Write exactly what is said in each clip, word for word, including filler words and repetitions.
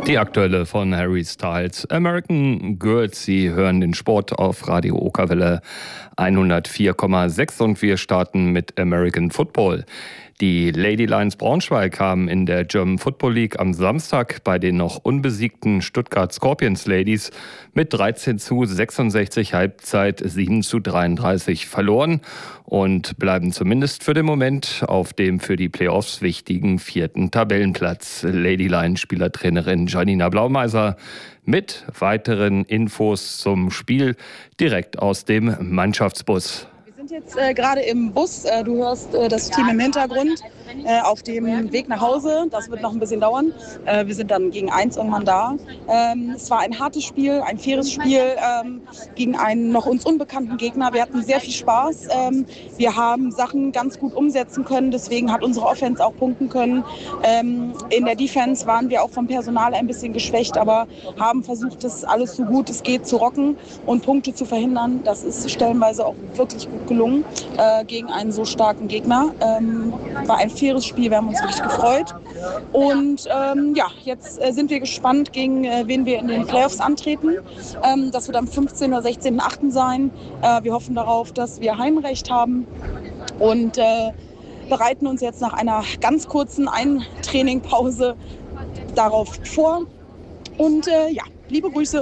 Die aktuelle von Harry Styles, American Girls. Sie hören den Sport auf Radio Okerwelle hundertvier Komma sechs und wir starten mit American Football. Die Lady Lions Braunschweig haben in der German Football League am Samstag bei den noch unbesiegten Stuttgart Scorpions Ladies mit dreizehn zu sechsundsechzig Halbzeit sieben zu dreiunddreißig verloren und bleiben zumindest für den Moment auf dem für die Playoffs wichtigen vierten Tabellenplatz. Lady Lions Spielertrainerin Janina Blaumeiser mit weiteren Infos zum Spiel direkt aus dem Mannschaftsbus. Wir sind jetzt äh, gerade im Bus. Äh, du hörst äh, das Team im Hintergrund äh, auf dem Weg nach Hause. Das wird noch ein bisschen dauern. Äh, wir sind dann gegen eins irgendwann da. Ähm, es war ein hartes Spiel, ein faires Spiel ähm, gegen einen noch uns unbekannten Gegner. Wir hatten sehr viel Spaß. Ähm, wir haben Sachen ganz gut umsetzen können. Deswegen hat unsere Offense auch punkten können. Ähm, in der Defense waren wir auch vom Personal ein bisschen geschwächt, aber haben versucht, das alles so gut es geht zu rocken und Punkte zu verhindern. Das ist stellenweise auch wirklich gut gelungen. Äh, gegen einen so starken Gegner. Ähm, war ein faires Spiel, wir haben uns richtig gefreut. Und ähm, ja, jetzt äh, sind wir gespannt, gegen äh, wen wir in den Playoffs antreten. Ähm, das wird am fünfzehnten oder sechzehnten achten sein. Äh, wir hoffen darauf, dass wir Heimrecht haben und äh, bereiten uns jetzt nach einer ganz kurzen Eintrainingpause darauf vor. Und äh, ja, liebe Grüße.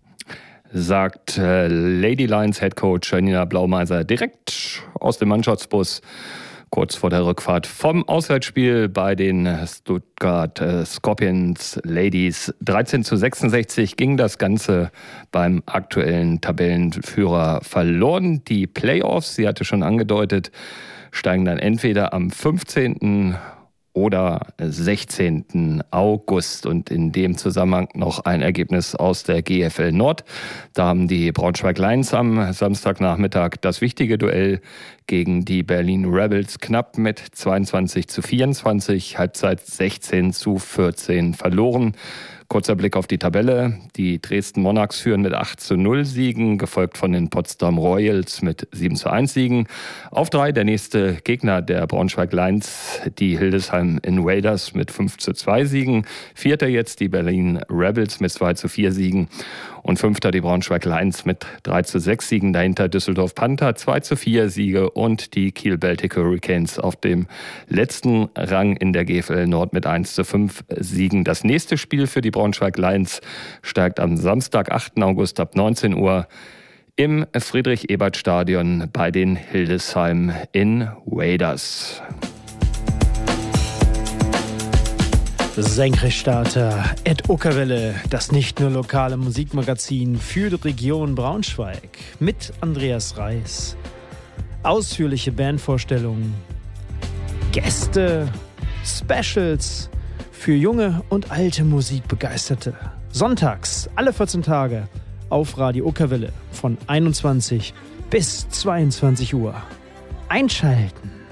Sagt äh, Lady Lions Head Coach Janina Blaumeiser direkt aus dem Mannschaftsbus, kurz vor der Rückfahrt vom Auswärtsspiel bei den Stuttgart äh, Scorpions Ladies. dreizehn zu sechsundsechzig ging das Ganze beim aktuellen Tabellenführer verloren. Die Playoffs, sie hatte schon angedeutet, steigen dann entweder am fünfzehnten oder sechzehnten August. Und in dem Zusammenhang noch ein Ergebnis aus der G F L Nord. Da haben die Braunschweig Lions am Samstagnachmittag das wichtige Duell gegen die Berlin Rebels knapp mit zweiundzwanzig zu vierundzwanzig, Halbzeit sechzehn zu vierzehn verloren. Kurzer Blick auf die Tabelle. Die Dresden Monarchs führen mit acht zu null Siegen, gefolgt von den Potsdam Royals mit sieben zu eins Siegen. Auf drei der nächste Gegner der Braunschweig Lions, die Hildesheim Invaders mit fünf zu zwei Siegen. Vierter jetzt die Berlin Rebels mit zwei zu vier Siegen. Und fünfter die Braunschweig Lions mit drei zu sechs Siegen. Dahinter Düsseldorf Panther zwei zu vier Siege und die Kiel Baltic Hurricanes auf dem letzten Rang in der G F L Nord mit eins zu fünf Siegen. Das nächste Spiel für die Braunschweig Lions steigt am Samstag, achten August ab neunzehn Uhr im Friedrich-Ebert-Stadion bei den Hildesheim Invaders. Senkrechtstarter at Okerwelle, das nicht nur lokale Musikmagazin für die Region Braunschweig mit Andreas Reis. Ausführliche Bandvorstellungen, Gäste, Specials für junge und alte Musikbegeisterte. Sonntags, alle vierzehn Tage auf Radio Okerwelle von einundzwanzig bis zweiundzwanzig Uhr. Einschalten!